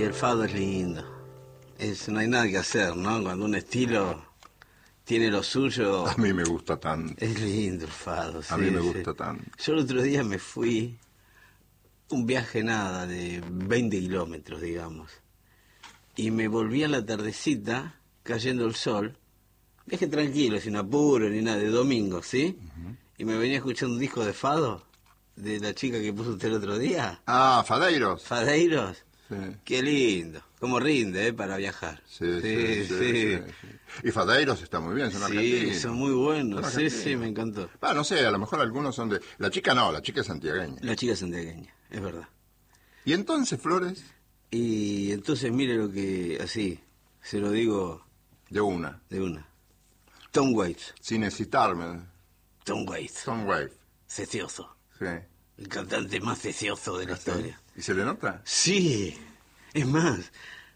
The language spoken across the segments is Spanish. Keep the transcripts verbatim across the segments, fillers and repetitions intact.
el fado es lindo. Es, no hay nada que hacer, ¿no? Cuando un estilo tiene lo suyo... A mí me gusta tanto. Es lindo el fado, sí. A mí me sí. gusta tanto. Yo el otro día me fui, un viaje nada, de veinte kilómetros, digamos. Y me volví a la tardecita, cayendo el sol. Viaje tranquilo, sin apuro ni nada, de domingo, ¿sí? Uh-huh. Y me venía escuchando un disco de fado, de la chica que puso usted el otro día. Ah, Fadeiros. Fadeiros. Sí. Qué lindo. Cómo rinde, ¿eh? Para viajar. Sí, sí, sí. sí, sí, sí. Y Fadeiros está muy bien, son sí, argentinos. Sí, son muy buenos. Son sí, sí, me encantó. Ah, no sé, a lo mejor algunos son de... La chica no, la chica es santiagueña. La chica es santiagueña, es verdad. ¿Y entonces, Flores? Y entonces mire lo que... Así, se lo digo... De una. De una. Tom Waits. Sin hesitarme. Tom Waits. Tom Waits. Cecioso. Sí. El cantante más cecioso de la ¿Sí? historia. ¿Y se le nota? Sí. Es más,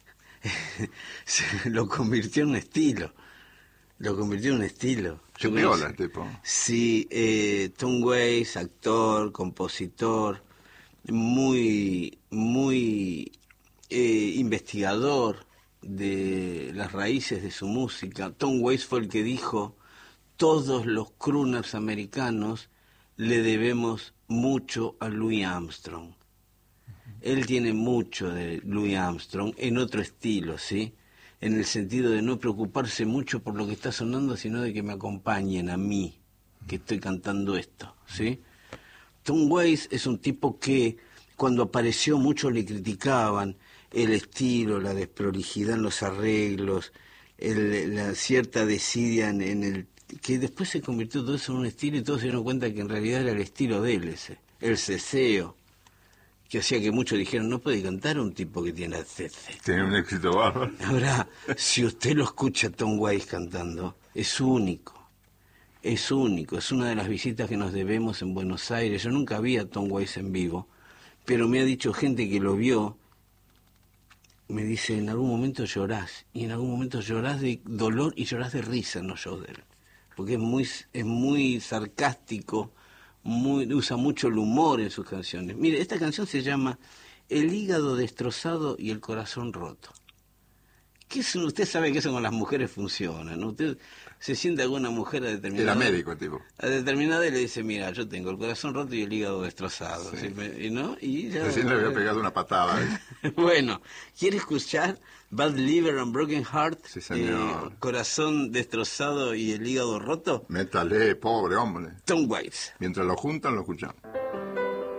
se lo convirtió en un estilo. Lo convirtió en un estilo. ¿Qué piola el tipo? Sí, eh, Tom Waits, actor, compositor, muy, muy eh, investigador de las raíces de su música. Tom Waits fue el que dijo: todos los crooners americanos le debemos mucho a Louis Armstrong. Él tiene mucho de Louis Armstrong en otro estilo, ¿sí? En el sentido de no preocuparse mucho por lo que está sonando, sino de que me acompañen a mí, que estoy cantando esto, ¿sí? Tom Waits es un tipo que cuando apareció muchos le criticaban el estilo, la desprolijidad en los arreglos, el, la cierta desidia en, en el... que después se convirtió todo eso en un estilo y todos se dieron cuenta que en realidad era el estilo de él ese, el ceseo, que hacía que muchos dijeron, no puede cantar un tipo que tiene cese. Tiene un éxito bárbaro. Ahora, si usted lo escucha a Tom Waits cantando, es único, es único, es una de las visitas que nos debemos en Buenos Aires. Yo nunca vi a Tom Waits en vivo, pero me ha dicho gente que lo vio, me dice, en algún momento llorás, y en algún momento llorás de dolor y llorás de risa en los shows de él, porque es muy, es muy sarcástico, muy, usa mucho el humor en sus canciones. Mire, esta canción se llama El hígado destrozado y el corazón roto. ¿Qué es, usted sabe que eso con las mujeres funciona, ¿no? Usted se siente con una mujer a determinada... Era médico el tipo. A determinada y le dice, mira, yo tengo el corazón roto y el hígado destrozado. Sí. ¿Sí? ¿Y no? Y ya... Recién le había pegado una patada. ¿Eh? Bueno, ¿quiere escuchar Bad Liver and Broken Heart? Sí, señor. Eh, corazón destrozado y el hígado roto. Métale, pobre hombre. Tom Waits. Mientras lo juntan, lo escuchamos.